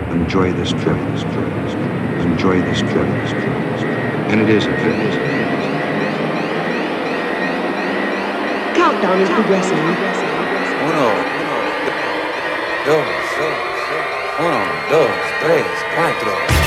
enjoy this trip, enjoy this trip. And it is a trip. Countdown is progressing. 1, 2, 1, 2, 3, 4.